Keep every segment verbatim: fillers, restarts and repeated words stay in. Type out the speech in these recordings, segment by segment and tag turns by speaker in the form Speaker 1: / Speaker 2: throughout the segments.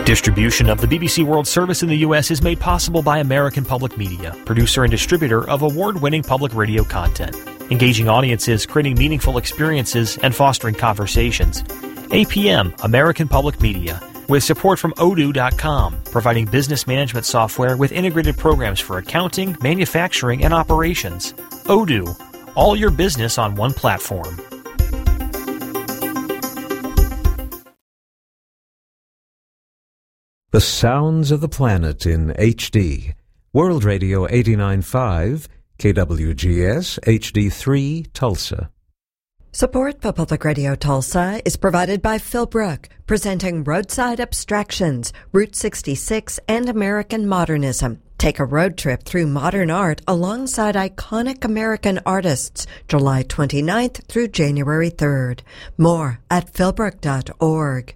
Speaker 1: Distribution of the B B C World Service in the U S is made possible by American Public Media, producer and distributor of award-winning public radio content, engaging audiences, creating meaningful experiences, and fostering conversations. A P M, American Public Media, with support from odoo dot com, providing business management software with integrated programs for accounting, manufacturing, and operations. Odoo, all your business on one platform.
Speaker 2: The sounds of the planet in H D. World Radio eighty-nine point five, K W G S H D three, Tulsa.
Speaker 3: Support for Public Radio Tulsa is provided by Philbrook, presenting Roadside Abstractions, Route sixty-six, and American Modernism. Take a road trip through modern art alongside iconic American artists, July twenty-ninth through January third. More at philbrook dot org.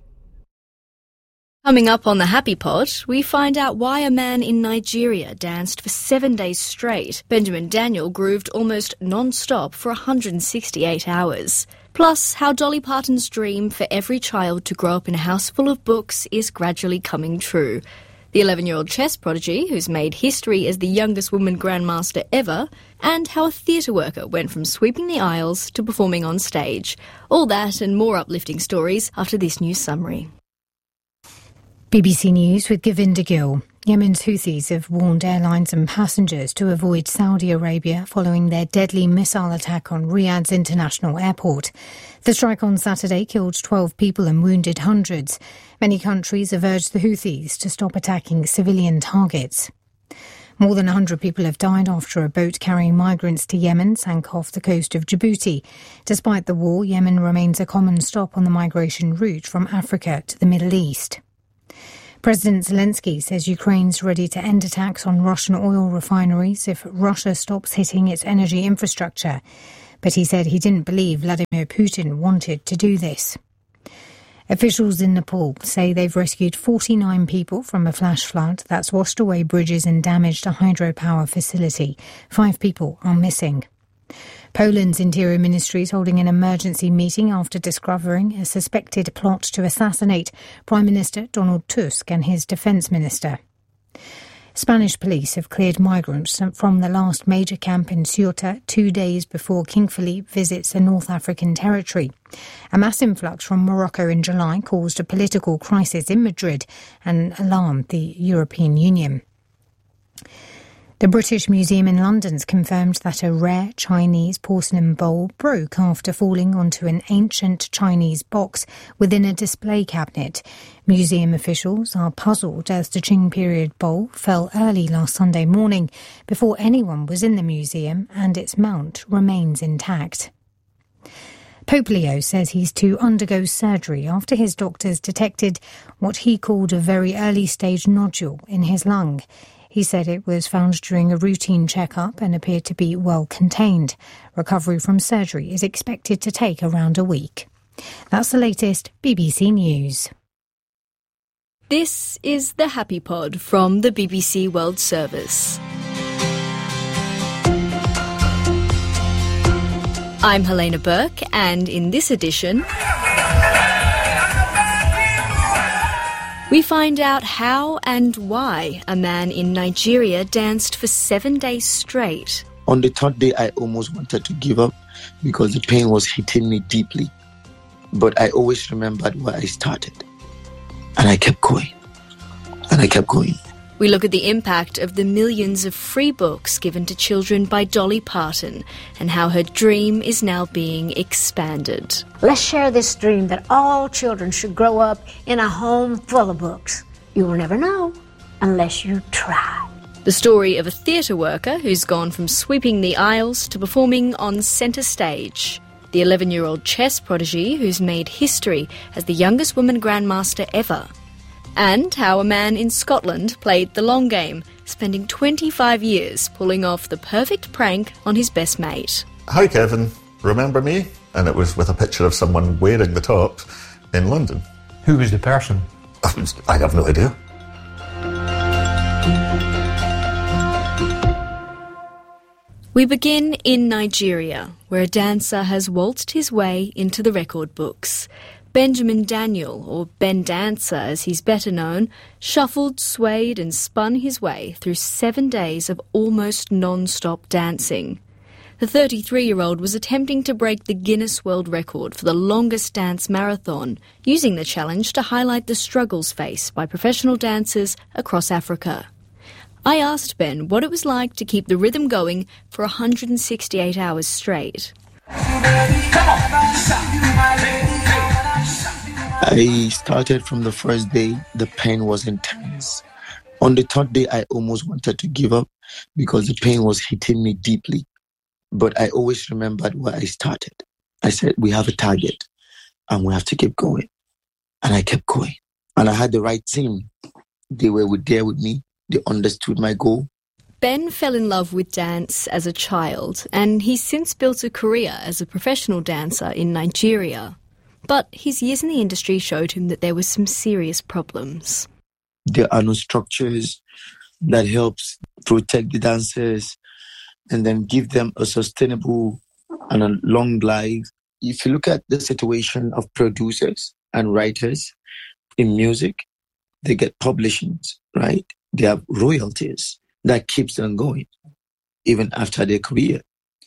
Speaker 4: Coming up on the Happy Pod, we find out why a man in Nigeria danced for seven days straight. Benjamin Daniel grooved almost non-stop for one hundred sixty-eight hours. Plus, how Dolly Parton's dream for every child to grow up in a house full of books is gradually coming true. The eleven-year-old chess prodigy, who's made history as the youngest woman grandmaster ever, and how a theatre worker went from sweeping the aisles to performing on stage. All that and more uplifting stories after this news summary.
Speaker 5: B B C News with Govinda Gill. Yemen's Houthis have warned airlines and passengers to avoid Saudi Arabia following their deadly missile attack on Riyadh's international airport. The strike on Saturday killed twelve people and wounded hundreds. Many countries have urged the Houthis to stop attacking civilian targets. More than one hundred people have died after a boat carrying migrants to Yemen sank off the coast of Djibouti. Despite the war, Yemen remains a common stop on the migration route from Africa to the Middle East. President Zelensky says Ukraine's ready to end attacks on Russian oil refineries if Russia stops hitting its energy infrastructure. But he said he didn't believe Vladimir Putin wanted to do this. Officials in Nepal say they've rescued forty-nine people from a flash flood that's washed away bridges and damaged a hydropower facility. Five people are missing. Poland's Interior Ministry is holding an emergency meeting after discovering a suspected plot to assassinate Prime Minister Donald Tusk and his defence minister. Spanish police have cleared migrants from the last major camp in Ceuta two days before King Philippe visits a North African territory. A mass influx from Morocco in July caused a political crisis in Madrid and alarmed the European Union. The British Museum in London's confirmed that a rare Chinese porcelain bowl broke after falling onto an ancient Chinese box within a display cabinet. Museum officials are puzzled as the Qing period bowl fell early last Sunday morning before anyone was in the museum and its mount remains intact. Pope Leo says he's to undergo surgery after his doctors detected what he called a very early stage nodule in his lung. He said it was found during a routine checkup and appeared to be well contained. Recovery from surgery is expected to take around a week. That's the latest B B C News.
Speaker 4: This is the Happy Pod from the B B C World Service. I'm Helena Burke, and in this edition, we find out how and why a man in Nigeria danced for seven days straight.
Speaker 6: On the third day, I almost wanted to give up because the pain was hitting me deeply. But I always remembered where I started. And I kept going. And I kept going.
Speaker 4: We look at the impact of the millions of free books given to children by Dolly Parton and how her dream is now being expanded.
Speaker 7: Let's share this dream that all children should grow up in a home full of books. You will never know unless you try.
Speaker 4: The story of a theatre worker who's gone from sweeping the aisles to performing on centre stage. The eleven-year-old chess prodigy who's made history as the youngest woman grandmaster ever. And how a man in Scotland played the long game, spending twenty-five years pulling off the perfect prank on his best mate.
Speaker 8: Hi Kevin, remember me? And it was with a picture of someone wearing the top in London.
Speaker 9: Who was the person?
Speaker 8: I have no idea.
Speaker 4: We begin in Nigeria, where a dancer has waltzed his way into the record books. Benjamin Daniel, or Ben Dancer as he's better known, shuffled, swayed and spun his way through seven days of almost non-stop dancing. The thirty-three-year-old was attempting to break the Guinness World Record for the longest dance marathon, using the challenge to highlight the struggles faced by professional dancers across Africa. I asked Ben what it was like to keep the rhythm going for one hundred sixty-eight hours straight.
Speaker 6: I started from the first day. The pain was intense. On the third day, I almost wanted to give up because the pain was hitting me deeply. But I always remembered where I started. I said, we have a target and we have to keep going. And I kept going. And I had the right team. They were there with me. They understood my goal.
Speaker 4: Ben fell in love with dance as a child, and he's since built a career as a professional dancer in Nigeria. But his years in the industry showed him that there were some serious problems.
Speaker 6: There are no structures that helps protect the dancers and then give them a sustainable and a long life. If you look at the situation of producers and writers in music, they get publishings, right? They have royalties that keeps them going even after their career.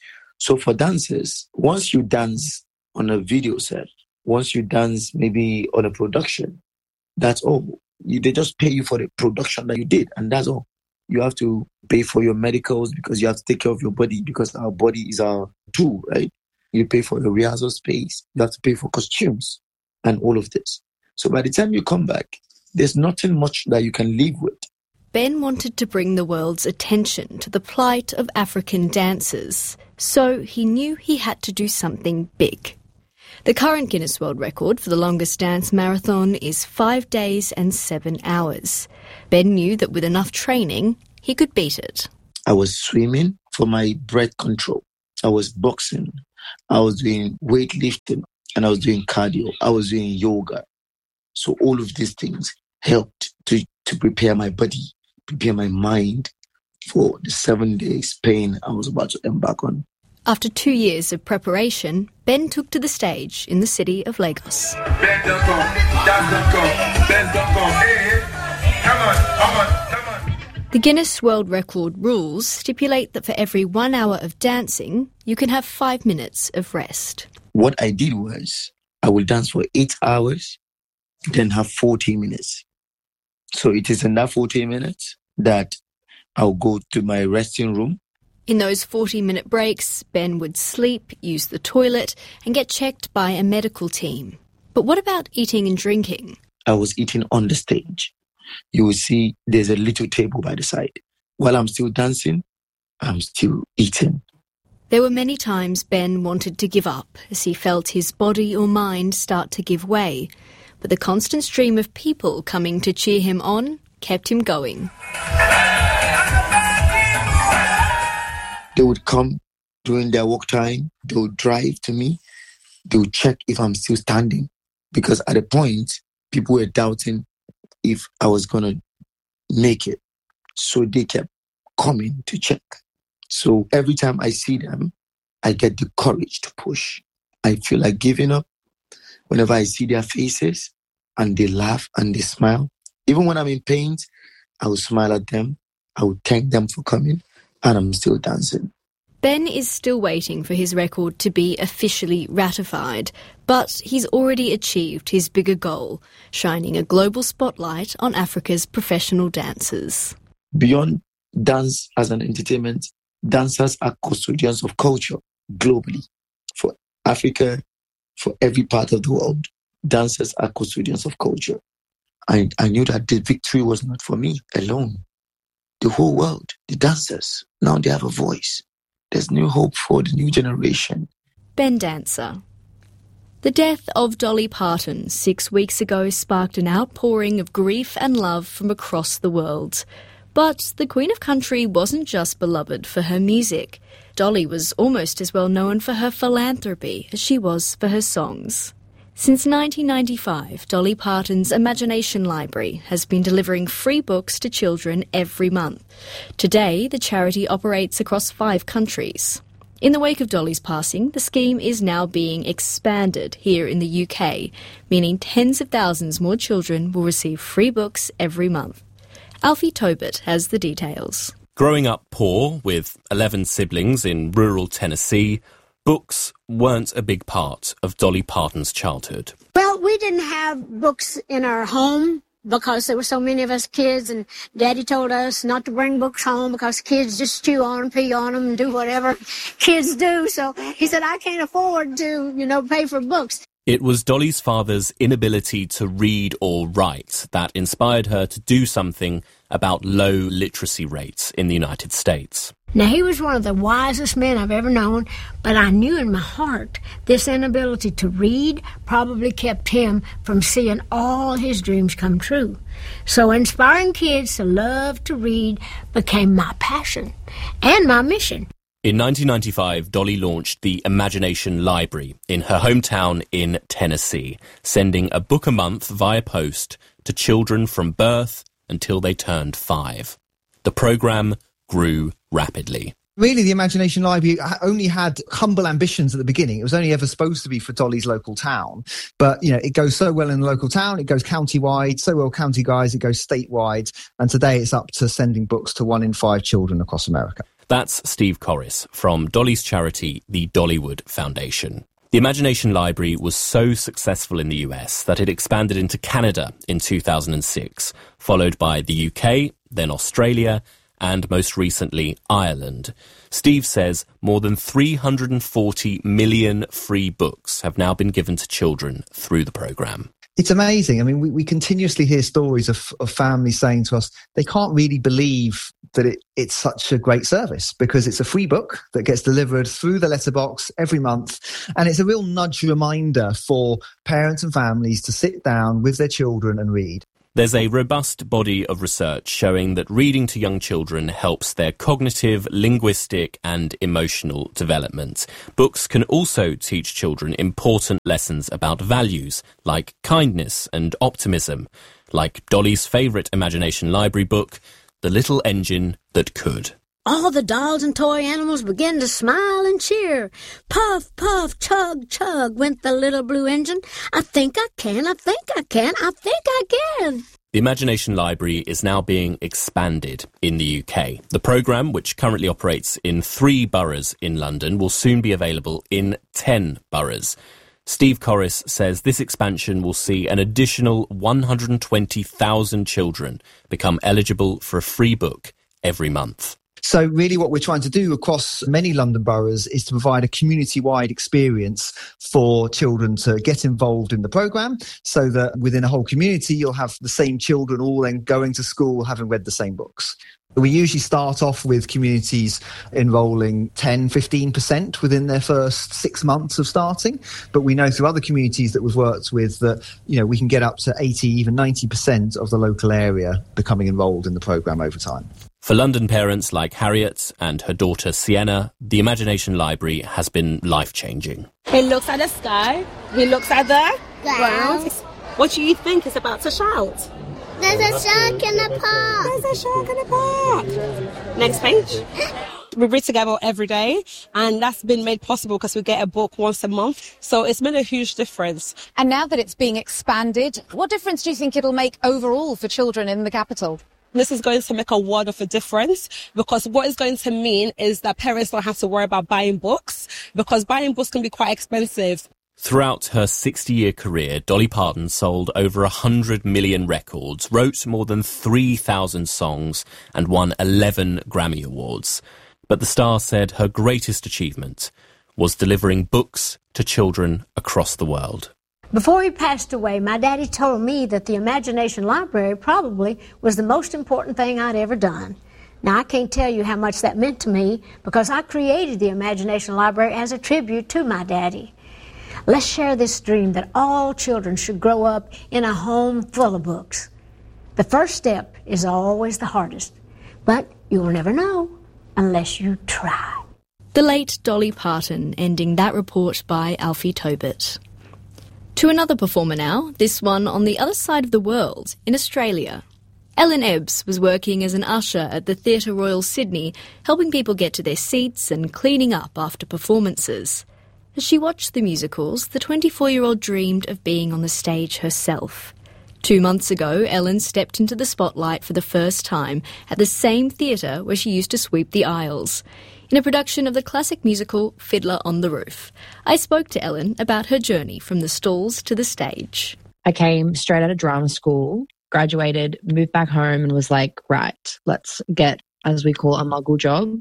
Speaker 6: So for dancers, once you dance on a video set, once you dance maybe on a production, that's all. You, they just pay you for the production that you did, and that's all. You have to pay for your medicals because you have to take care of your body because our body is our tool, right? You pay for the rehearsal space. You have to pay for costumes and all of this. So by the time you come back, there's nothing much that you can live with.
Speaker 4: Ben wanted to bring the world's attention to the plight of African dancers, so he knew he had to do something big. The current Guinness World Record for the longest dance marathon is five days and seven hours. Ben knew that with enough training, he could beat it.
Speaker 6: I was swimming for my breath control. I was boxing. I was doing weightlifting and I was doing cardio. I was doing yoga. So all of these things helped to, to prepare my body, prepare my mind for the seven days pain I was about to embark on.
Speaker 4: After two years of preparation, Ben took to the stage in the city of Lagos. Ben, don't go. Dad, don't go. Ben, don't go. Hey, come on, come on, come on. The Guinness World Record rules stipulate that for every one hour of dancing, you can have five minutes of rest.
Speaker 6: What I did was I will dance for eight hours, then have forty minutes. So it is in that forty minutes that I'll go to my resting room.
Speaker 4: In those forty-minute breaks, Ben would sleep, use the toilet, and get checked by a medical team. But what about eating and drinking?
Speaker 6: I was eating on the stage. You will see there's a little table by the side. While I'm still dancing, I'm still eating.
Speaker 4: There were many times Ben wanted to give up as he felt his body or mind start to give way. But the constant stream of people coming to cheer him on kept him going.
Speaker 6: They would come during their work time. They would drive to me. They would check if I'm still standing. Because at a point, people were doubting if I was going to make it. So they kept coming to check. So every time I see them, I get the courage to push. I feel like giving up whenever I see their faces and they laugh and they smile. Even when I'm in pain, I will smile at them. I will thank them for coming. And I'm still dancing.
Speaker 4: Ben is still waiting for his record to be officially ratified, but he's already achieved his bigger goal, shining a global spotlight on Africa's professional dancers.
Speaker 6: Beyond dance as an entertainment, dancers are custodians of culture globally. For Africa, for every part of the world, dancers are custodians of culture. I, I knew that the victory was not for me alone. The whole world, the dancers, now they have a voice. There's new hope for the new generation.
Speaker 4: Ben Dancer. The death of Dolly Parton six weeks ago sparked an outpouring of grief and love from across the world. But the Queen of Country wasn't just beloved for her music. Dolly was almost as well known for her philanthropy as she was for her songs. Since nineteen ninety-five, Dolly Parton's Imagination Library has been delivering free books to children every month. Today, the charity operates across five countries. In the wake of Dolly's passing, the scheme is now being expanded here in the U K, meaning tens of thousands more children will receive free books every month. Alfie Tobit has the details.
Speaker 9: Growing up poor, with eleven siblings in rural Tennessee, books weren't a big part of Dolly Parton's childhood.
Speaker 7: Well, we didn't have books in our home because there were so many of us kids, and Daddy told us not to bring books home because kids just chew on them, pee on them, and do whatever kids do. So he said, I can't afford to, you know, pay for books.
Speaker 9: It was Dolly's father's inability to read or write that inspired her to do something about low literacy rates in the United States.
Speaker 7: Now, he was one of the wisest men I've ever known, but I knew in my heart this inability to read probably kept him from seeing all his dreams come true. So inspiring kids to love to read became my passion and my mission.
Speaker 9: In nineteen ninety-five, Dolly launched the Imagination Library in her hometown in Tennessee, sending a book a month via post to children from birth until they turned five. The programme grew rapidly.
Speaker 10: Really, the Imagination Library only had humble ambitions at the beginning. It was only ever supposed to be for Dolly's local town. But, you know, it goes so well in the local town, it goes county-wide, so well county guys, it goes statewide. And today it's up to sending books to one in five children across America.
Speaker 9: That's Steve Corris from Dolly's charity, the Dollywood Foundation. The Imagination Library was so successful in the U S that it expanded into Canada in two thousand six, followed by the U K, then Australia, and most recently Ireland. Steve says more than three hundred forty million free books have now been given to children through the programme.
Speaker 10: It's amazing. I mean, we, we continuously hear stories of, of families saying to us they can't really believe that it, it's such a great service because it's a free book that gets delivered through the letterbox every month. And it's a real nudge reminder for parents and families to sit down with their children and read.
Speaker 9: There's a robust body of research showing that reading to young children helps their cognitive, linguistic and emotional development. Books can also teach children important lessons about values like kindness and optimism, like Dolly's favourite Imagination Library book, The Little Engine That Could.
Speaker 7: All the dolls and toy animals began to smile and cheer. Puff, puff, chug, chug went the little blue engine. I think I can, I think I can, I think I can.
Speaker 9: The Imagination Library is now being expanded in the U K. The programme, which currently operates in three boroughs in London, will soon be available in ten boroughs. Steve Corris says this expansion will see an additional one hundred twenty thousand children become eligible for a free book every month.
Speaker 10: So really what we're trying to do across many London boroughs is to provide a community-wide experience for children to get involved in the programme so that within a whole community you'll have the same children all then going to school having read the same books. We usually start off with communities enrolling ten, fifteen percent within their first six months of starting. But we know through other communities that we've worked with that, you know, we can get up to eighty, even ninety percent of the local area becoming enrolled in the programme over time.
Speaker 9: For London parents like Harriet and her daughter Sienna, the Imagination Library has been life-changing.
Speaker 11: He looks at the sky, he looks at the ground. What do you think is about to shout?
Speaker 12: There's a shark in the park.
Speaker 11: There's a shark in the park. Next page. We read together every day, and that's been made possible because we get a book once a month. So it's made a huge difference.
Speaker 13: And now that it's being expanded, what difference do you think it'll make overall for children in the capital?
Speaker 11: This is going to make a world of a difference because what it's going to mean is that parents don't have to worry about buying books because buying books can be quite expensive.
Speaker 9: Throughout her sixty-year career, Dolly Parton sold over one hundred million records, wrote more than three thousand songs and won eleven Grammy Awards. But the star said her greatest achievement was delivering books to children across the world.
Speaker 7: Before he passed away, my daddy told me that the Imagination Library probably was the most important thing I'd ever done. Now, I can't tell you how much that meant to me because I created the Imagination Library as a tribute to my daddy. Let's share this dream that all children should grow up in a home full of books. The first step is always the hardest, but you'll never know unless you try.
Speaker 4: The late Dolly Parton, ending that report by Alfie Tobit. To another performer now, this one on the other side of the world, in Australia. Ellen Ebbs was working as an usher at the Theatre Royal Sydney, helping people get to their seats and cleaning up after performances. As she watched the musicals, the twenty-four-year-old dreamed of being on the stage herself. Two months ago, Ellen stepped into the spotlight for the first time at the same theatre where she used to sweep the aisles, in a production of the classic musical Fiddler on the Roof. I spoke to Ellen about her journey from the stalls to the stage.
Speaker 14: I came straight out of drama school, graduated, moved back home and was like, right, let's get, as we call, a muggle job.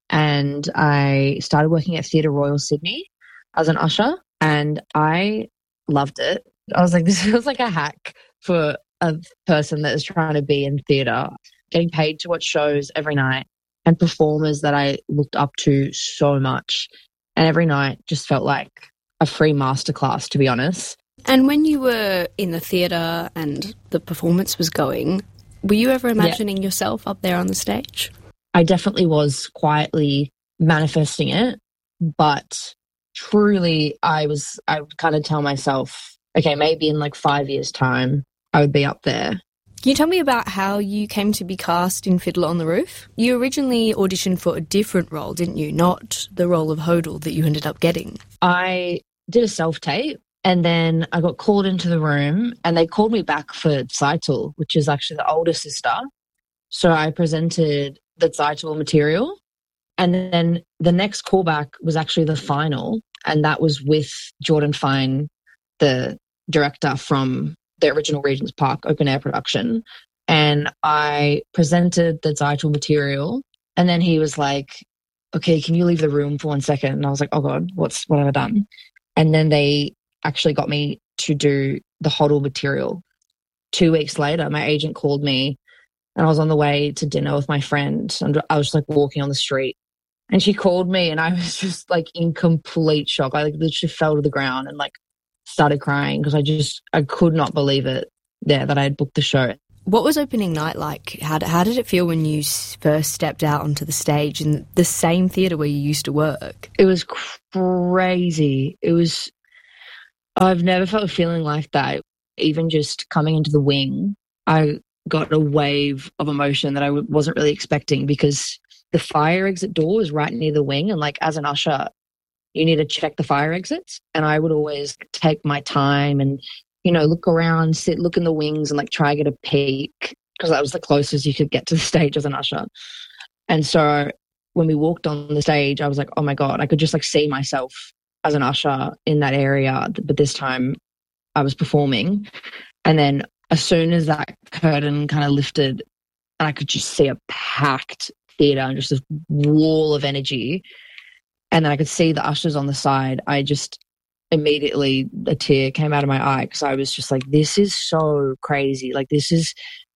Speaker 14: And I started working at Theatre Royal Sydney as an usher, and I loved it. I was like, this feels like a hack for a person that is trying to be in theatre, getting paid to watch shows every night and performers that I looked up to so much. And every night just felt like a free masterclass, to be honest.
Speaker 4: And when you were in the theatre and the performance was going, were you ever imagining yeah. yourself up there on the stage?
Speaker 14: I definitely was quietly manifesting it, but truly I was, I would kind of tell myself, okay, maybe in like five years' time, I would be up there.
Speaker 4: Can you tell me about how you came to be cast in Fiddler on the Roof? You originally auditioned for a different role, didn't you? Not the role of Hodel that you ended up getting.
Speaker 14: I did a self-tape and then I got called into the room and they called me back for Zeitel, which is actually the older sister. So I presented the Zeitel material and then the next callback was actually the final, and that was with Jordan Fine, the director from the original Regent's Park open air production. And I presented the Zeitel material and then he was like, okay, can you leave the room for one second? And I was like, oh God, what's, what have I done? And then they actually got me to do the Hodel material. Two weeks later, my agent called me and I was on the way to dinner with my friend and I was just like walking on the street and she called me and I was just like in complete shock. I like literally fell to the ground and like started crying because I just, I could not believe it, yeah, that I had booked the show.
Speaker 4: What was opening night like? How, how did it feel when you first stepped out onto the stage in the same theatre where you used to work?
Speaker 14: It was crazy. It was, I've never felt a feeling like that. Even just coming into the wing, I got a wave of emotion that I w- wasn't really expecting because the fire exit door is right near the wing. And like as an usher, you need to check the fire exits. And I would always take my time and, you know, look around, sit, look in the wings and like try to get a peek because that was the closest you could get to the stage as an usher. And so when we walked on the stage, I was like, oh my God, I could just like see myself as an usher in that area. But this time I was performing. And then as soon as that curtain kind of lifted and I could just see a packed theatre and just this wall of energy, and then I could see the ushers on the side, I just immediately, a tear came out of my eye because I was just like, this is so crazy. Like, this is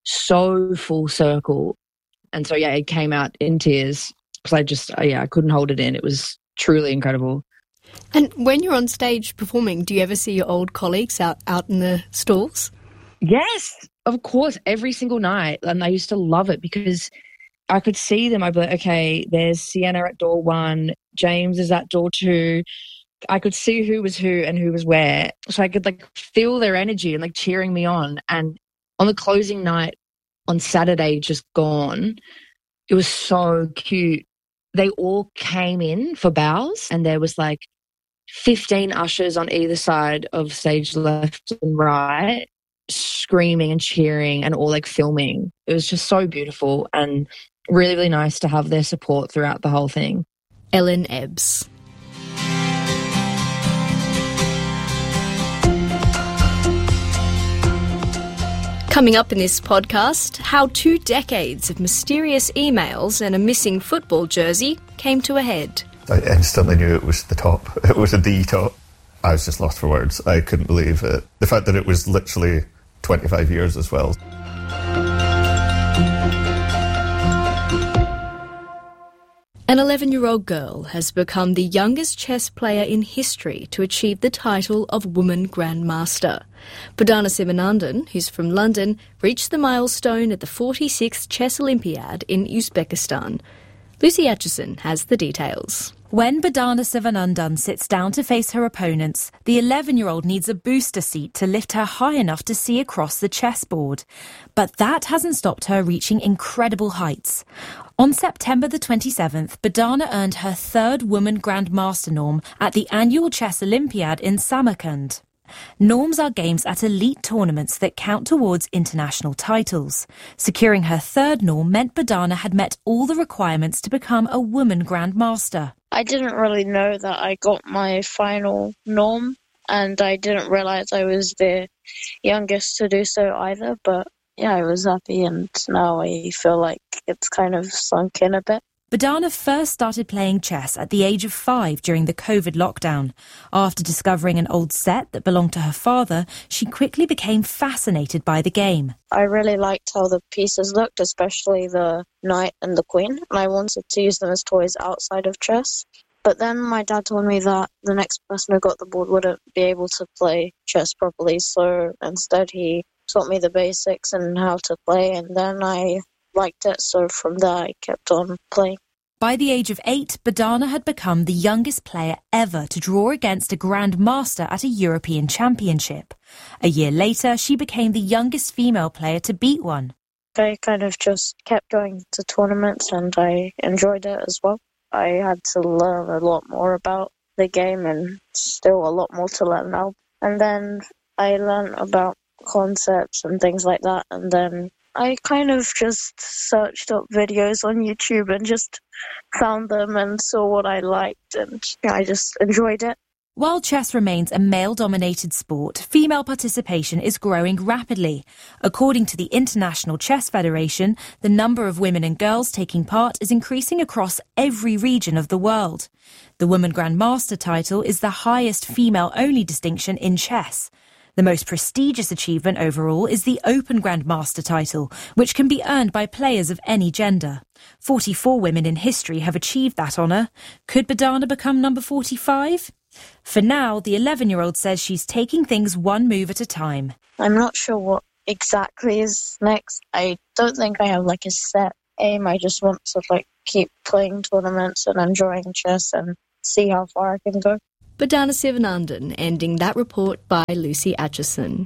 Speaker 14: so full circle. And so, yeah, it came out in tears because I just, yeah, I couldn't hold it in. It was truly incredible.
Speaker 4: And when you're on stage performing, do you ever see your old colleagues out, out in the stalls?
Speaker 14: Yes, of course, every single night. And I used to love it because I could see them. I'd be like, okay, there's Sienna at door one, James is at door two. I could see who was who and who was where. So I could like feel their energy and like cheering me on. And on the closing night on Saturday, just gone, it was so cute. They all came in for bows and there was like fifteen ushers on either side of stage left and right, screaming and cheering and all like filming. It was just so beautiful and really, really nice to have their support throughout the whole thing.
Speaker 4: Ellen Ebbs. Coming up in this podcast, how two decades of mysterious emails and a missing football jersey came to a head.
Speaker 8: I instantly knew it was the top. It was a D top. I was just lost for words. I couldn't believe it. The fact that it was literally twenty-five years as well.
Speaker 4: An eleven-year-old girl has become the youngest chess player in history to achieve the title of Woman Grandmaster. Pradana Sivanandan, who's from London, reached the milestone at the forty-sixth Chess Olympiad in Uzbekistan. Lucy Atchison has the details.
Speaker 15: When Badana Sivanandan sits down to face her opponents, the eleven-year-old needs a booster seat to lift her high enough to see across the chessboard. But that hasn't stopped her reaching incredible heights. On September the twenty-seventh, Badana earned her third woman Grandmaster norm at the annual Chess Olympiad in Samarkand. Norms are games at elite tournaments that count towards international titles. Securing her third norm meant Badana had met all the requirements to become a woman Grandmaster.
Speaker 16: I didn't really know that I got my final norm, and I didn't realise I was the youngest to do so either, but yeah, I was happy, and now I feel like it's kind of sunk in a bit.
Speaker 15: Badana first started playing chess at the age of five during the COVID lockdown. After discovering an old set that belonged to her father, she quickly became fascinated by the game.
Speaker 16: I really liked how the pieces looked, especially the knight and the queen, and I wanted to use them as toys outside of chess. But then my dad told me that the next person who got the board wouldn't be able to play chess properly, so instead he taught me the basics and how to play, and then I liked it, so from there I kept on playing.
Speaker 15: By the age of eight, Badana had become the youngest player ever to draw against a Grandmaster at a European Championship. A year later, she became the youngest female player to beat one.
Speaker 16: I kind of just kept going to tournaments and I enjoyed it as well. I had to learn a lot more about the game and still a lot more to learn now. And then I learned about concepts and things like that, and then I kind of just searched up videos on YouTube and just found them and saw what I liked, and yeah, I just enjoyed it.
Speaker 15: While chess remains a male-dominated sport, female participation is growing rapidly. According to the International Chess Federation, the number of women and girls taking part is increasing across every region of the world. The Woman Grandmaster title is the highest female-only distinction in chess. The most prestigious achievement overall is the Open Grandmaster title, which can be earned by players of any gender. forty-four women in history have achieved that honour. Could Badana become number forty-five? For now, the eleven-year-old says she's taking things one move at a time.
Speaker 16: I'm not sure what exactly is next. I don't think I have like a set aim. I just want to like keep playing tournaments and enjoying chess and see how far I can go.
Speaker 4: Badana Sivanandan, ending that report by Lucy Atchison.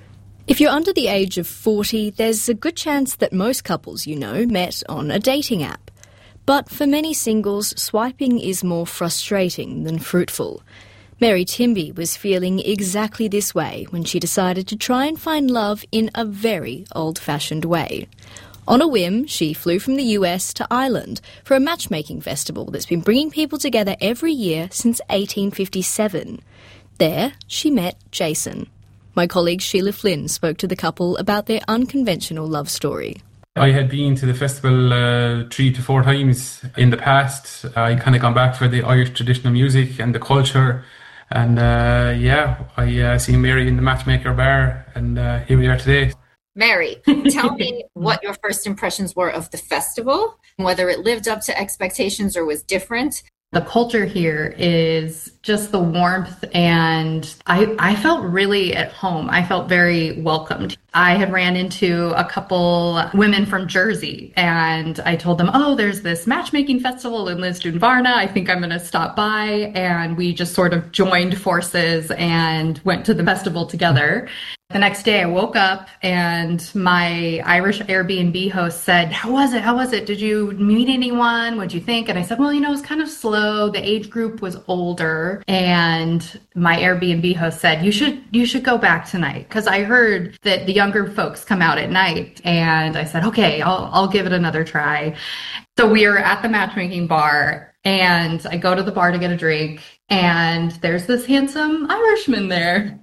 Speaker 4: If you're under the age of forty, there's a good chance that most couples you know met on a dating app. But for many singles, swiping is more frustrating than fruitful. Mary Timby was feeling exactly this way when she decided to try and find love in a very old-fashioned way. On a whim, she flew from the U S to Ireland for a matchmaking festival that's been bringing people together every year since eighteen fifty-seven. There, she met Jason. My colleague Sheila Flynn spoke to the couple about their unconventional love story.
Speaker 17: I had been to the festival uh, three to four times in the past. I kind of gone back for the Irish traditional music and the culture. And uh, yeah, I uh, seen Mary in the Matchmaker bar, and uh, here we are today.
Speaker 18: Mary, tell me what your first impressions were of the festival, whether it lived up to expectations or was different.
Speaker 19: The culture here is just the warmth, and I, I felt really at home. I felt very welcomed. I had ran into a couple women from Jersey, and I told them, oh, there's this matchmaking festival in Lisdoon Varna. I think I'm going to stop by. And we just sort of joined forces and went to the festival together. The next day I woke up and my Irish Airbnb host said, how was it? How was it? Did you meet anyone? What'd you think? And I said, well, you know, it was kind of slow. The age group was older. And my Airbnb host said, you should, you should go back tonight. Cause I heard that the younger folks come out at night. And I said, okay, I'll, I'll give it another try. So we are at the matchmaking bar and I go to the bar to get a drink and there's this handsome Irishman there.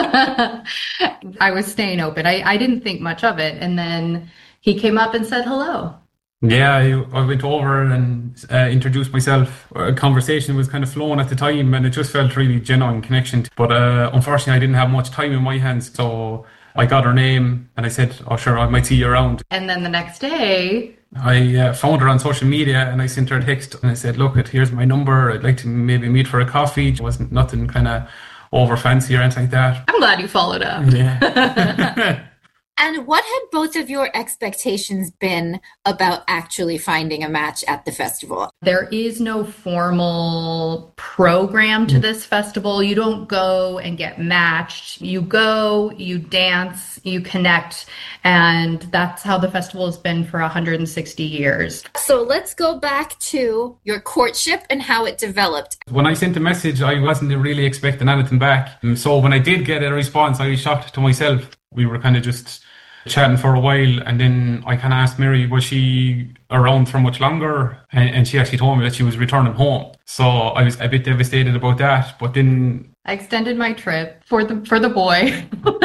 Speaker 19: I was staying open. I, I didn't think much of it. And then he came up and said hello.
Speaker 17: Yeah, I, I went over and uh, introduced myself. A conversation was kind of flowing at the time and it just felt really genuine connection. But uh, unfortunately, I didn't have much time in my hands. So I got her name and I said, oh, sure, I might see you around.
Speaker 19: And then the next day,
Speaker 17: I uh, found her on social media and I sent her a text and I said, look, here's my number. I'd like to maybe meet for a coffee. It wasn't nothing kind of over fancy or anything like that.
Speaker 19: I'm glad you followed up.
Speaker 17: Yeah.
Speaker 18: And what had both of your expectations been about actually finding a match at the festival?
Speaker 19: There is no formal program to this festival. You don't go and get matched. You go, you dance, you connect, and that's how the festival has been for one hundred sixty years.
Speaker 18: So let's go back to your courtship and how it developed.
Speaker 17: When I sent a message, I wasn't really expecting anything back. So when I did get a response, I was shocked to myself. We were kind of just chatting for a while, and then I kind of asked Mary, was she around for much longer? And, and she actually told me that she was returning home. So I was a bit devastated about that. But then
Speaker 19: I extended my trip for the for the boy,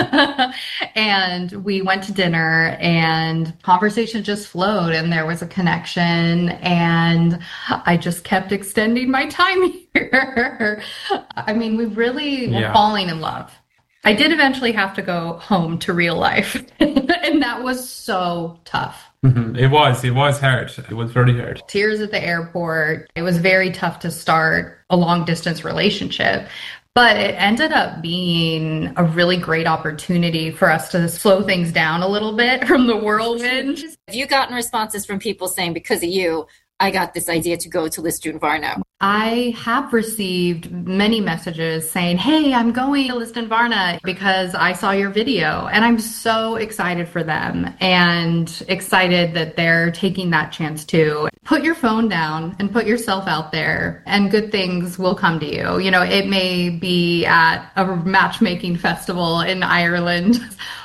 Speaker 19: and we went to dinner, and conversation just flowed, and there was a connection, and I just kept extending my time here. I mean, we really were
Speaker 17: Yeah.
Speaker 19: falling in love. I did eventually have to go home to real life, and that was so tough.
Speaker 17: mm-hmm, it was, it was hard. It was very hard.
Speaker 19: Tears at the airport. It was very tough to start a long distance relationship, but it ended up being a really great opportunity for us to slow things down a little bit from the whirlwind.
Speaker 18: Have you gotten responses from people saying, because of you, I got this idea to go to Lisdoon Varna?
Speaker 19: I have received many messages saying, hey, I'm going to Lisdoon Varna because I saw your video, and I'm so excited for them and excited that they're taking that chance too. Put your phone down and put yourself out there, and good things will come to you. You know, it may be at a matchmaking festival in Ireland,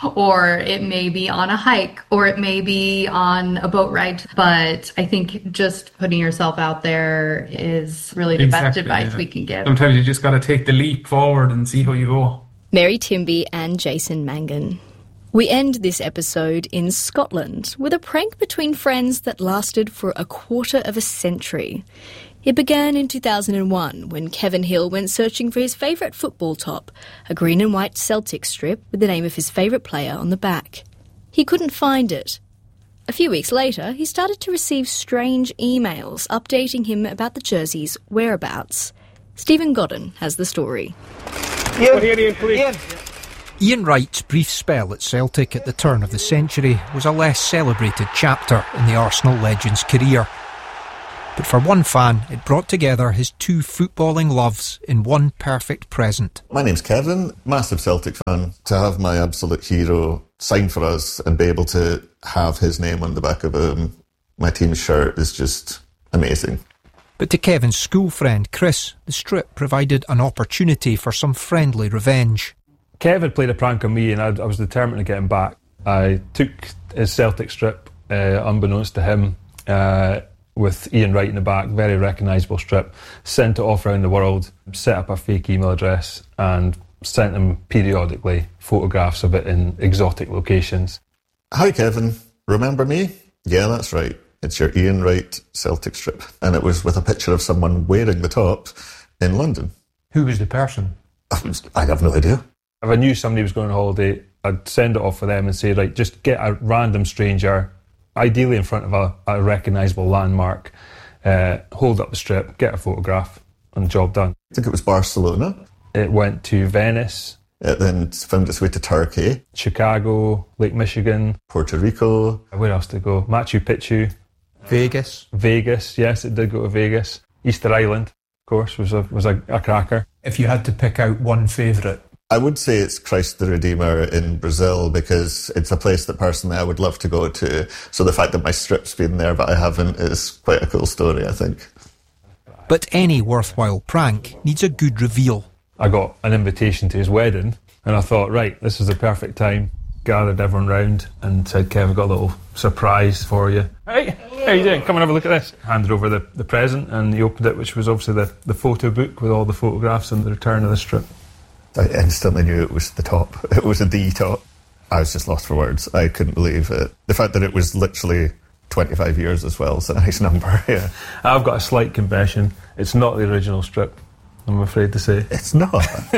Speaker 19: or it may be on a hike, or it may be on a boat ride. But I think just putting yourself out there is really the best
Speaker 17: Exactly,
Speaker 19: advice
Speaker 17: yeah.
Speaker 19: we can give.
Speaker 17: Sometimes you just got to take the leap forward and see how you go.
Speaker 4: Mary Timby and Jason Mangan. We end this episode in Scotland with a prank between friends that lasted for a quarter of a century. It began in two thousand one when Kevin Hill went searching for his favourite football top, a green and white Celtic strip with the name of his favourite player on the back. He couldn't find it. A few weeks later, he started to receive strange emails updating him about the jersey's whereabouts. Stephen Godden has the story.
Speaker 20: Ian, Ian, Ian. Ian Wright's brief spell at Celtic at the turn of the century was a less celebrated chapter in the Arsenal legend's career. But for one fan, it brought together his two footballing loves in one perfect present.
Speaker 8: My name's Kevin, massive Celtic fan. To have my absolute hero sign for us and be able to have his name on the back of um, my team's shirt is just amazing.
Speaker 20: But to Kevin's school friend Chris, the strip provided an opportunity for some friendly revenge.
Speaker 21: Kev had played a prank on me, and I, I was determined to get him back. I took his Celtic strip, uh, unbeknownst to him, uh, with Ian Wright in the back, very recognisable strip, sent it off around the world, set up a fake email address, and sent him periodically photographs of it in exotic locations.
Speaker 8: Hi Kevin, remember me? Yeah, that's right. It's your Ian Wright Celtic strip. And it was with a picture of someone wearing the top in London.
Speaker 21: Who was the person?
Speaker 8: I have no idea.
Speaker 21: If I knew somebody was going on holiday, I'd send it off for them and say, right, just get a random stranger, ideally in front of a, a recognisable landmark, uh, hold up the strip, get a photograph, and job done.
Speaker 8: I think it was Barcelona.
Speaker 21: It went to Venice.
Speaker 8: It then found its way to Turkey.
Speaker 21: Chicago, Lake Michigan.
Speaker 8: Puerto Rico.
Speaker 21: Where else did it go? Machu Picchu.
Speaker 20: Vegas.
Speaker 21: Vegas, yes, it did go to Vegas. Easter Island, of course, was a, was a, a cracker.
Speaker 20: If you had to pick out one favourite?
Speaker 8: I would say it's Christ the Redeemer in Brazil, because it's a place that personally I would love to go to. So the fact that my strip's been there but I haven't is quite a cool story, I think.
Speaker 20: But any worthwhile prank needs a good reveal.
Speaker 21: I got an invitation to his wedding, and I thought, right, this is the perfect time. Gathered everyone round and said, Kev, I've got a little surprise for you. Hey, how you doing? Come and have a look at this. Handed over the, the present, and he opened it, which was obviously the, the photo book with all the photographs and the return of the strip.
Speaker 8: I instantly knew it was the top. It was the top. I was just lost for words. I couldn't believe it. The fact that it was literally twenty-five years as well is a nice number, yeah.
Speaker 21: I've got a slight confession. It's not the original strip, I'm afraid to say.
Speaker 8: It's not?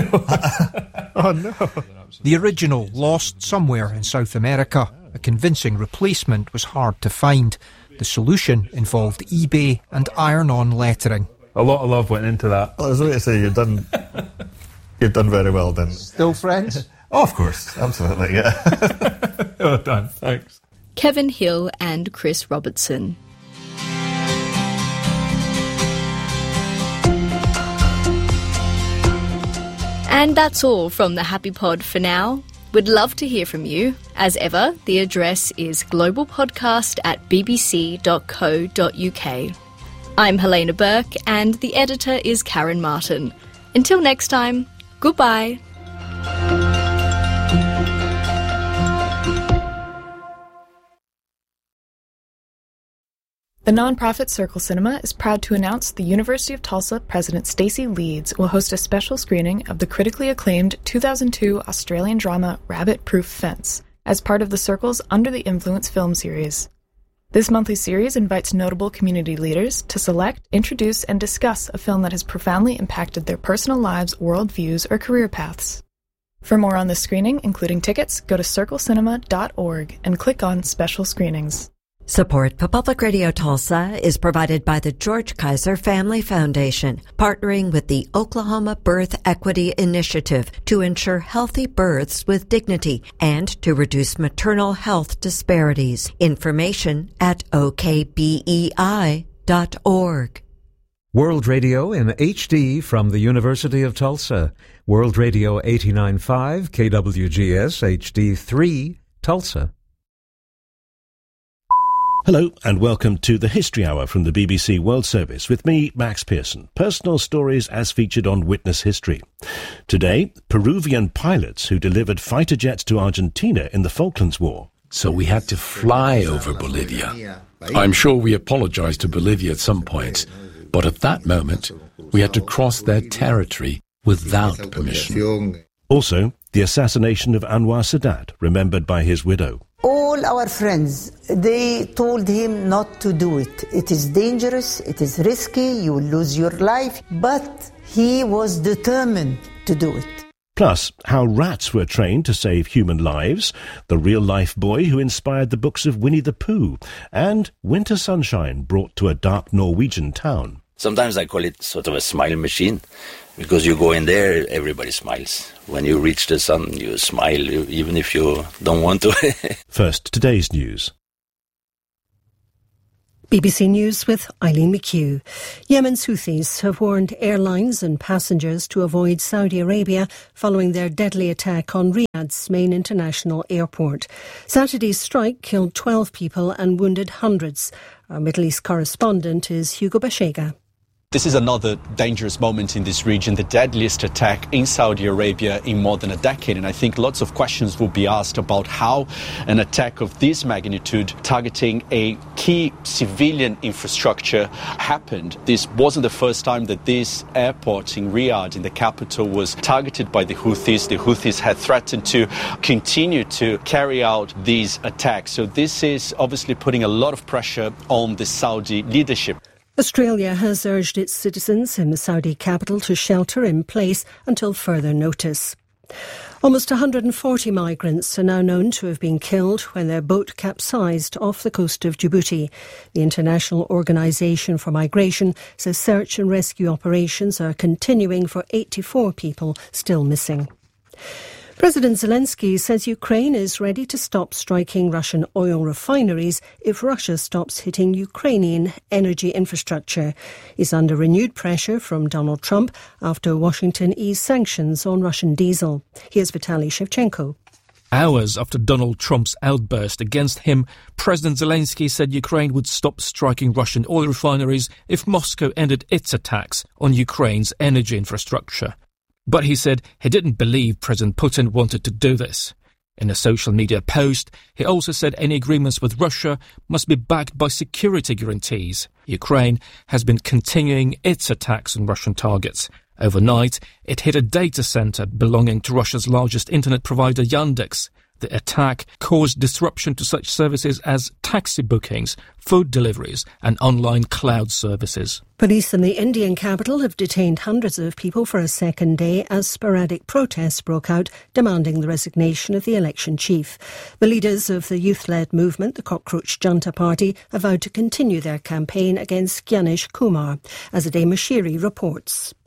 Speaker 8: Oh, no.
Speaker 20: The original lost somewhere in South America. A convincing replacement was hard to find. The solution involved eBay and iron-on lettering.
Speaker 21: A lot of love went into that.
Speaker 8: Well, I was going to say, you've done, you've done very well then.
Speaker 20: Still friends?
Speaker 8: Oh, of course. Absolutely, yeah.
Speaker 21: Well done. Thanks.
Speaker 4: Kevin Hill and Chris Robertson. And that's all from the Happy Pod for now. We'd love to hear from you. As ever, the address is globalpodcast at bbc dot co dot uk. I'm Helena Burke and the editor is Karen Martin. Until next time, goodbye.
Speaker 1: The nonprofit Circle Cinema is proud to announce the University of Tulsa President Stacey Leeds will host a special screening of the critically acclaimed two thousand two Australian drama Rabbit Proof Fence as part of the Circle's Under the Influence film series. This monthly series invites notable community leaders to select, introduce, and discuss a film that has profoundly impacted their personal lives, worldviews, or career paths. For more on this screening, including tickets, go to circle cinema dot org and click on Special Screenings.
Speaker 3: Support for Public Radio Tulsa is provided by the George Kaiser Family Foundation, partnering with the Oklahoma Birth Equity Initiative to ensure healthy births with dignity and to reduce maternal health disparities. Information at o k b e i dot org.
Speaker 2: World Radio in H D from the University of Tulsa. World Radio eighty-nine point five K W G S H D three, Tulsa.
Speaker 22: Hello and welcome to the History Hour from the B B C World Service with me, Max Pearson. Personal stories as featured on Witness History. Today, Peruvian pilots who delivered fighter jets to Argentina in the Falklands War.
Speaker 23: So we had to fly over Bolivia. I'm sure we apologized to Bolivia at some point, but at that moment, we had to cross their territory without permission.
Speaker 22: Also, the assassination of Anwar Sadat, remembered by his widow.
Speaker 24: All our friends, they told him not to do it. It is dangerous, it is risky, you will lose your life, but he was determined to do it.
Speaker 22: Plus, how rats were trained to save human lives, the real-life boy who inspired the books of Winnie the Pooh, and winter sunshine brought to a dark Norwegian town.
Speaker 25: Sometimes I call it sort of a smile machine, because you go in there, everybody smiles. When you reach the sun, you smile, even if you don't want to.
Speaker 22: First, today's news.
Speaker 26: B B C News with Eileen McHugh. Yemen's Houthis have warned airlines and passengers to avoid Saudi Arabia following their deadly attack on Riyadh's main international airport. Saturday's strike killed twelve people and wounded hundreds. Our Middle East correspondent is Hugo Bashega.
Speaker 27: This is another dangerous moment in this region, the deadliest attack in Saudi Arabia in more than a decade. And I think lots of questions will be asked about how an attack of this magnitude targeting a key civilian infrastructure happened. This wasn't the first time that this airport in Riyadh, in the capital, was targeted by the Houthis. The Houthis had threatened to continue to carry out these attacks. So this is obviously putting a lot of pressure on the Saudi leadership.
Speaker 26: Australia has urged its citizens in the Saudi capital to shelter in place until further notice. Almost one hundred forty migrants are now known to have been killed when their boat capsized off the coast of Djibouti. The International Organisation for Migration says search and rescue operations are continuing for eighty-four people still missing. President Zelensky says Ukraine is ready to stop striking Russian oil refineries if Russia stops hitting Ukrainian energy infrastructure. He's under renewed pressure from Donald Trump after Washington eased sanctions on Russian diesel. Here's Vitaly Shevchenko.
Speaker 28: Hours after Donald Trump's outburst against him, President Zelensky said Ukraine would stop striking Russian oil refineries if Moscow ended its attacks on Ukraine's energy infrastructure. But he said he didn't believe President Putin wanted to do this. In a social media post, he also said any agreements with Russia must be backed by security guarantees. Ukraine has been continuing its attacks on Russian targets. Overnight, it hit a data center belonging to Russia's largest internet provider, Yandex. The attack caused disruption to such services as taxi bookings, food deliveries and online cloud services.
Speaker 26: Police in the Indian capital have detained hundreds of people for a second day as sporadic protests broke out demanding the resignation of the election chief. The leaders of the youth-led movement, the Cockroach Junta Party, have vowed to continue their campaign against Gyanesh Kumar, as Ade Mashiri reports.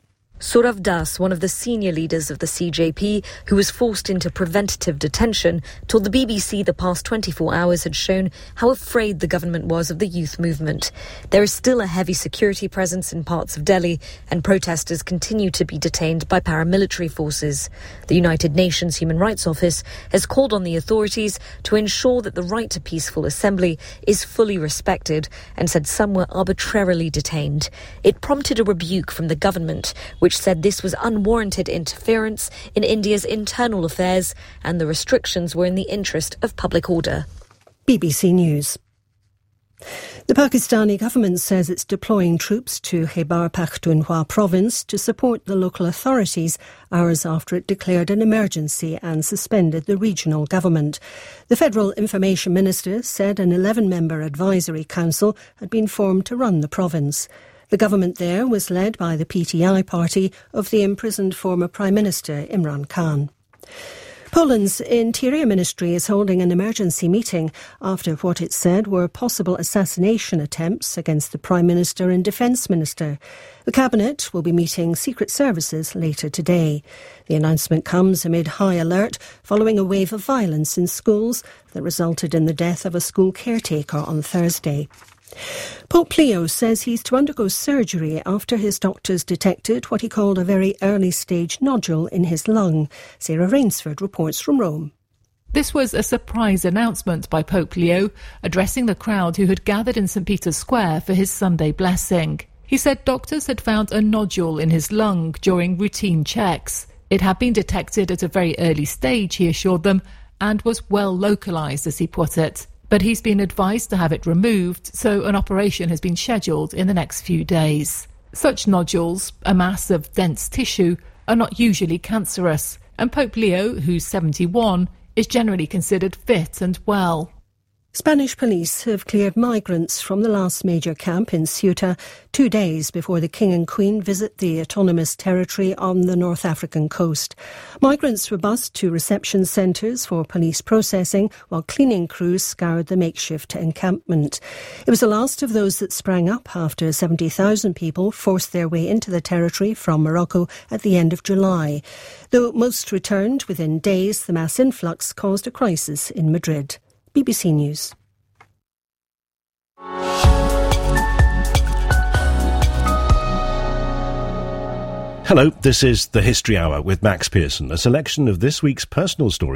Speaker 5: Saurav Das, one of the senior leaders of the C J P, who was forced into preventative detention, told the B B C the past twenty-four hours had shown how afraid the government was of the youth movement. There is still a heavy security presence in parts of Delhi, and protesters continue to be detained by paramilitary forces. The United Nations Human Rights Office has called on the authorities to ensure that the right to peaceful assembly is fully respected, and said some were arbitrarily detained. It prompted a rebuke from the government, which said this was unwarranted interference in India's internal affairs and the restrictions were in the interest of public order.
Speaker 26: B B C News. The Pakistani government says it's deploying troops to Khyber Pakhtunkhwa province to support the local authorities hours after it declared an emergency and suspended the regional government. The Federal Information Minister said an eleven-member advisory council had been formed to run the province. The government there was led by the P T I party of the imprisoned former Prime Minister Imran Khan. Poland's Interior Ministry is holding an emergency meeting after what it said were possible assassination attempts against the Prime Minister and Defence Minister. The Cabinet will be meeting Secret Services later today. The announcement comes amid high alert following a wave of violence in schools that resulted in the death of a school caretaker on Thursday. Pope Leo says he's to undergo surgery after his doctors detected what he called a very early-stage nodule in his lung. Sarah Rainsford reports from Rome.
Speaker 6: This was a surprise announcement by Pope Leo, addressing the crowd who had gathered in St Peter's Square for his Sunday blessing. He said doctors had found a nodule in his lung during routine checks. It had been detected at a very early stage, he assured them, and was well localised, as he put it. But he's been advised to have it removed, so an operation has been scheduled in the next few days. Such nodules, a mass of dense tissue, are not usually cancerous, and Pope Leo, who's seventy-one, is generally considered fit and well.
Speaker 26: Spanish police have cleared migrants from the last major camp in Ceuta two days before the King and Queen visit the autonomous territory on the North African coast. Migrants were bussed to reception centres for police processing while cleaning crews scoured the makeshift encampment. It was the last of those that sprang up after seventy thousand people forced their way into the territory from Morocco at the end of July. Though most returned within days, the mass influx caused a crisis in Madrid. B B C News.
Speaker 22: Hello, this is The History Hour with Max Pearson, a selection of this week's personal stories